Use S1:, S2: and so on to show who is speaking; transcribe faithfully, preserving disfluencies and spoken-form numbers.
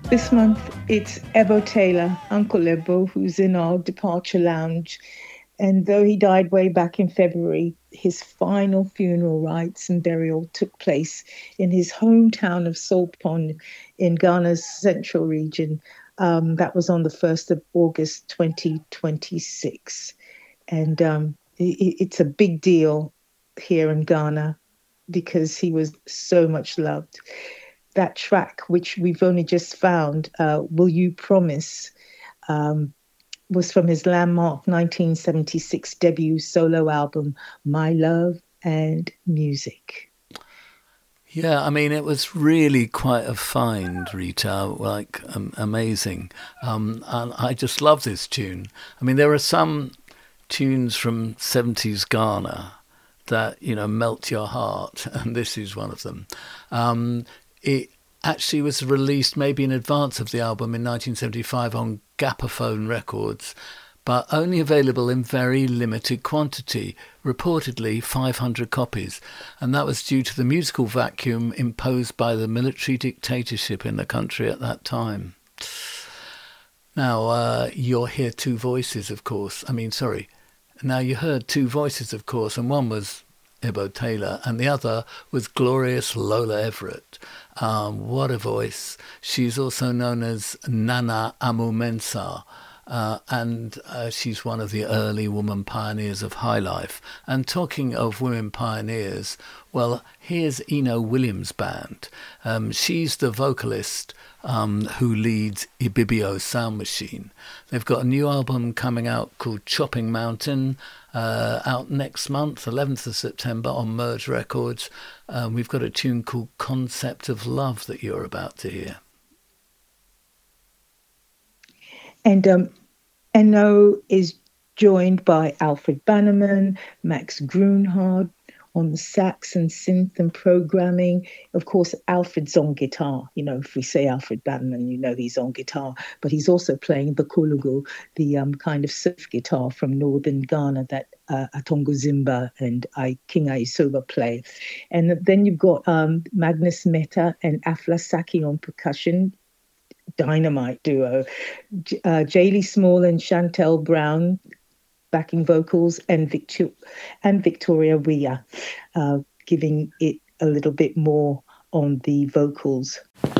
S1: This month, it's Ebo Taylor, Uncle Ebo, who's in our departure lounge. And though he died way back in February, his final funeral rites and burial took place in his hometown of Salt Pond in Ghana's central region. Um, that was on the first of August, twenty twenty-six. And um, it, it's a big deal here in Ghana because he was so much loved. That track, which we've only just found, uh, Will You Promise, um, was from his landmark nineteen seventy-six debut solo album, My Love and Music.
S2: Yeah, I mean, it was really quite a find, Rita, like um, amazing. Um, and I just love this tune. I mean, there are some tunes from seventies Ghana that, you know, melt your heart, and this is one of them. Um, it actually was released maybe in advance of the album in nineteen seventy-five on Gapaphone Records, but only available in very limited quantity, reportedly five hundred copies. And that was due to the musical vacuum imposed by the military dictatorship in the country at that time. Now, uh, you'll hear two voices, of course. I mean, sorry. Now, you heard two voices, of course, and one was Ebo Taylor, and the other was glorious Lola Everett. Um, what a voice. She's also known as Nana Amu Mensah. Uh, and uh, she's one of the early woman pioneers of high life. And talking of women pioneers, well, here's Eno Williams' band. Um, she's the vocalist um, who leads Ibibio Sound Machine. They've got a new album coming out called Chopping Mountain, uh, out next month, eleventh of September on Merge Records. Um, we've got a tune called Concept of Love that you're about to hear.
S1: And um, Eno is joined by Alfred Bannerman, Max Grunhard on the sax and synth and programming. Of course, Alfred's on guitar. You know, if we say Alfred Bannerman, you know he's on guitar. But he's also playing the kulugu, the um, kind of surf guitar from northern Ghana that uh, Atongo Zimba and I, King Aisoba play. And then you've got um, Magnus Mehta and Afla Saki on percussion. Dynamite duo. Uh, Jaylee Small and Chantel Brown backing vocals, and Victor- and Victoria Weah uh, giving it a little bit more on the vocals.